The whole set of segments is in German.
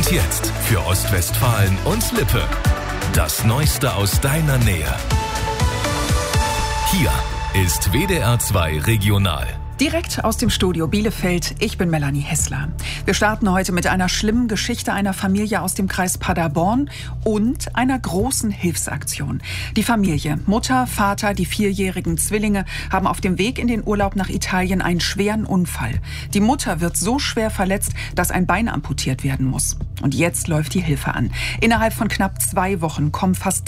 Und jetzt für Ostwestfalen und Lippe. Das Neueste aus deiner Nähe. Hier ist WDR 2 Regional. Direkt aus dem Studio Bielefeld, ich bin Melanie Hessler. Wir starten heute mit einer schlimmen Geschichte einer Familie aus dem Kreis Paderborn und einer großen Hilfsaktion. Die Familie, Mutter, Vater, die 4-jährigen Zwillinge, haben auf dem Weg in den Urlaub nach Italien einen schweren Unfall. Die Mutter wird so schwer verletzt, dass ein Bein amputiert werden muss. Und jetzt läuft die Hilfe an. Innerhalb von knapp 2 Wochen kommen fast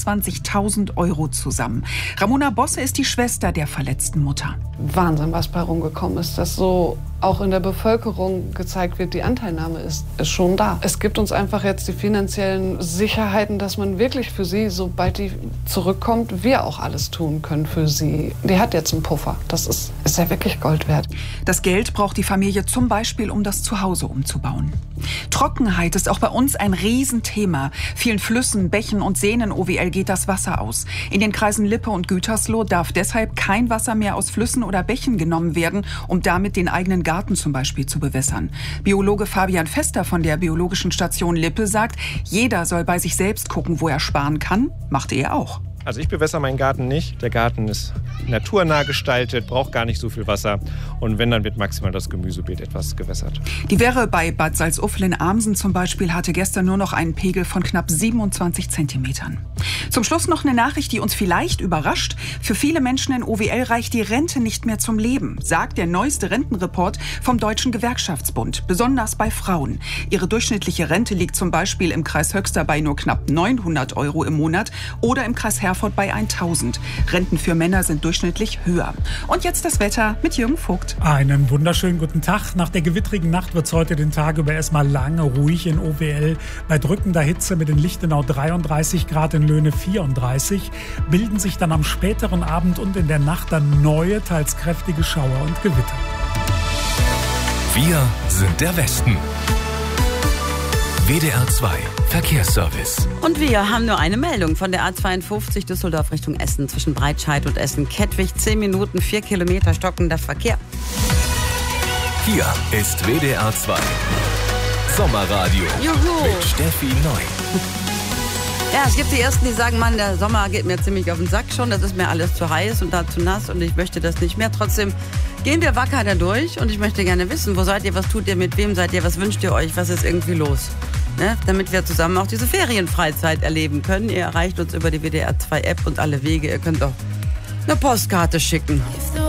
23.000 € zusammen. Ramona Bosse ist die Schwester der verletzten Mutter. Wahnsinn, was bei rumgekommen ist, dass so auch in der Bevölkerung gezeigt wird, die Anteilnahme ist schon da. Es gibt uns einfach jetzt die finanziellen Sicherheiten, dass man wirklich für sie, sobald die zurückkommt, wir auch alles tun können für sie. Die hat jetzt einen Puffer. Das ist ja wirklich Gold wert. Das Geld braucht die Familie zum Beispiel, um das Zuhause umzubauen. Trockenheit ist auch bei uns ein Riesenthema. Vielen Flüssen, Bächen und Seen in OWL geht das Wasser aus. In den Kreisen Lippe und Gütersloh darf deshalb kein Wasser mehr aus Flüssen oder Bächen genommen werden, um damit den eigenen Garten zum Beispiel zu bewässern. Biologe Fabian Fester von der Biologischen Station Lippe sagt, jeder soll bei sich selbst gucken, wo er sparen kann. Macht er auch. Also ich bewässere meinen Garten nicht. Der Garten ist naturnah gestaltet, braucht gar nicht so viel Wasser. Und wenn, dann wird maximal das Gemüsebeet etwas gewässert. Die Werre bei Bad Salzuflen-Amsen zum Beispiel hatte gestern nur noch einen Pegel von knapp 27 Zentimetern. Zum Schluss noch eine Nachricht, die uns vielleicht überrascht. Für viele Menschen in OWL reicht die Rente nicht mehr zum Leben, sagt der neueste Rentenreport vom Deutschen Gewerkschaftsbund, besonders bei Frauen. Ihre durchschnittliche Rente liegt zum Beispiel im Kreis Höxter bei nur knapp 900 € im Monat oder im Kreis Herford bei 1.000. Renten für Männer sind durchschnittlich höher. Und jetzt das Wetter mit Jürgen Vogt. Einen wunderschönen guten Tag. Nach der gewittrigen Nacht wird es heute den Tag über erstmal lange ruhig in OWL. Bei drückender Hitze mit in Lichtenau 33 Grad, in Löhne 34, bilden sich dann am späteren Abend und in der Nacht dann neue, teils kräftige Schauer und Gewitter. Wir sind der Westen. WDR 2 Verkehrsservice. Und wir haben nur eine Meldung von der A52 Düsseldorf Richtung Essen zwischen Breitscheid und Essen-Kettwig. 10 Minuten, 4 Kilometer stockender Verkehr. Hier ist WDR 2 Sommerradio. Juhu. Mit Steffi Neu. Ja, es gibt die Ersten, die sagen, Mann, der Sommer geht mir ziemlich auf den Sack schon. Das ist mir alles zu heiß und da zu nass und ich möchte das nicht mehr. Trotzdem gehen wir wacker da durch und ich möchte gerne wissen, wo seid ihr, was tut ihr, mit wem seid ihr, was wünscht ihr euch, was ist irgendwie los? Ne? Damit wir zusammen auch diese Ferienfreizeit erleben können. Ihr erreicht uns über die WDR 2 App und alle Wege. Ihr könnt auch eine Postkarte schicken.